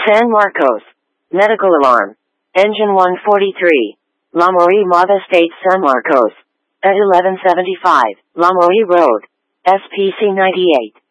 San Marcos. Medical alarm. Engine 143. La Marie Mata State, San Marcos. At 1175, La Marie Road. SPC 98.